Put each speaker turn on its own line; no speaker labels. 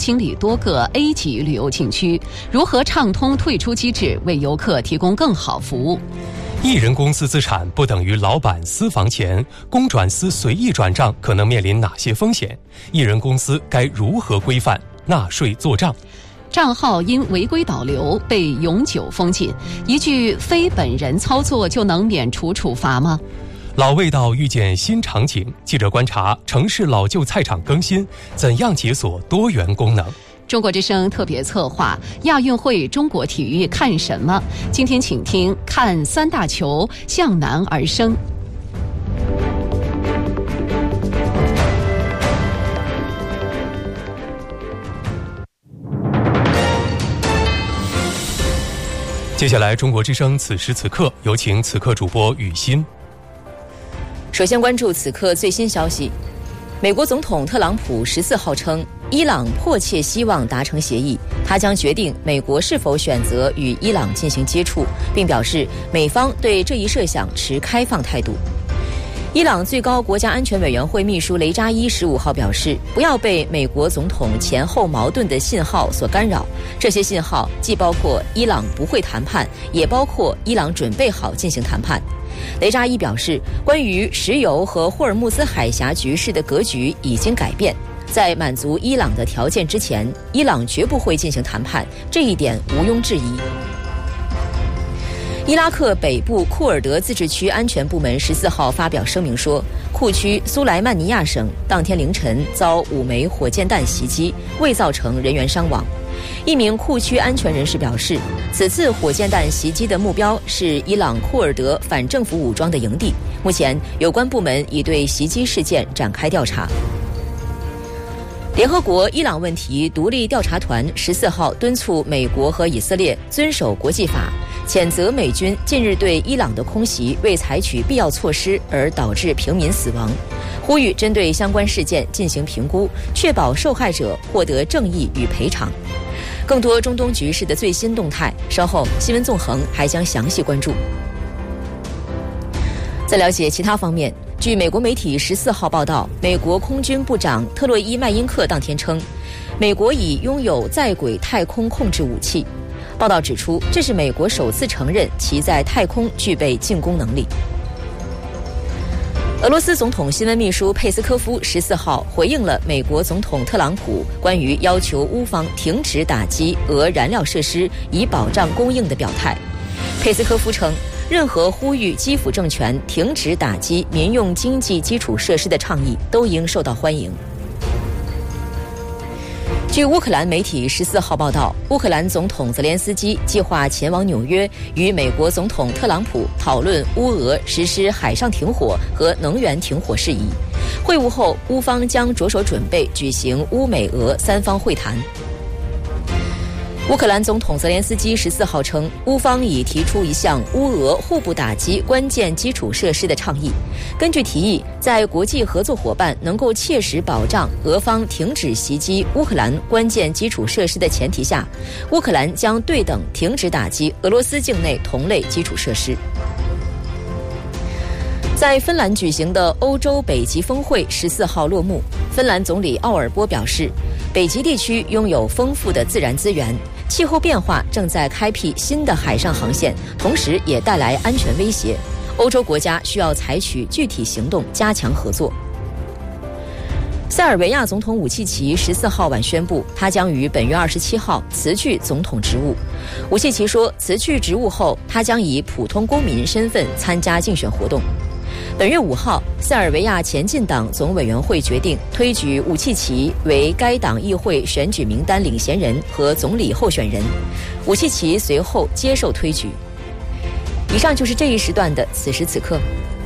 清理多个 A 级旅游景区，如何畅通退出机制，为游客提供更好服务。
艺人公司资产不等于老板私房钱，公转私随意转账可能面临哪些风险？艺人公司该如何规范纳税做账？
账号因违规导流被永久封禁，一句非本人操作就能免除处罚吗？
老味道遇见新场景，记者观察城市老旧菜场更新，怎样解锁多元功能？
中国之声特别策划亚运会中国体育看什么？今天请听看三大球向南而生。
接下来中国之声此时此刻，有请此刻主播雨欣。
首先关注此刻最新消息，美国总统特朗普14号称，伊朗迫切希望达成协议，他将决定美国是否选择与伊朗进行接触，并表示美方对这一设想持开放态度。伊朗最高国家安全委员会秘书雷扎伊15号表示，不要被美国总统前后矛盾的信号所干扰，这些信号既包括伊朗不会谈判，也包括伊朗准备好进行谈判。雷扎伊表示，关于石油和霍尔木兹海峡局势的格局已经改变，在满足伊朗的条件之前，伊朗绝不会进行谈判，这一点毋庸置疑。伊拉克北部库尔德自治区安全部门14号发表声明说，库区苏莱曼尼亚省当天凌晨遭5枚火箭弹袭击，未造成人员伤亡。一名库区安全人士表示，此次火箭弹袭击的目标是伊朗库尔德反政府武装的营地，目前有关部门已对袭击事件展开调查。联合国伊朗问题独立调查团14号敦促美国和以色列遵守国际法，谴责美军近日对伊朗的空袭未采取必要措施而导致平民死亡，呼吁针对相关事件进行评估，确保受害者获得正义与赔偿。更多中东局势的最新动态，稍后新闻纵横还将详细关注。在了解其他方面，据美国媒体14号报道，美国空军部长特洛伊·麦因克当天称，美国已拥有在轨太空控制武器。报道指出，这是美国首次承认其在太空具备进攻能力。俄罗斯总统新闻秘书佩斯科夫14号回应了美国总统特朗普关于要求乌方停止打击俄燃料设施以保障供应的表态。佩斯科夫称，任何呼吁基辅政权停止打击民用经济基础设施的倡议都应受到欢迎。据乌克兰媒体14号报道，乌克兰总统泽连斯基计划前往纽约，与美国总统特朗普讨论乌俄实施海上停火和能源停火事宜。会晤后，乌方将着手准备举行乌美俄3方会谈。乌克兰总统泽连斯基14号称，乌方已提出一项乌俄互不打击关键基础设施的倡议。根据提议，在国际合作伙伴能够切实保障俄方停止袭击乌克兰关键基础设施的前提下，乌克兰将对等停止打击俄罗斯境内同类基础设施。在芬兰举行的欧洲北极峰会14号落幕，芬兰总理奥尔波表示，北极地区拥有丰富的自然资源，气候变化正在开辟新的海上航线，同时也带来安全威胁。欧洲国家需要采取具体行动，加强合作。塞尔维亚总统武契奇14号晚宣布，他将于本月27号辞去总统职务。武契奇说，辞去职务后，他将以普通公民身份参加竞选活动。本月5号，塞尔维亚前进党总委员会决定推举武契奇为该党议会选举名单领衔人和总理候选人。武契奇随后接受推举。以上就是这一时段的此时此刻。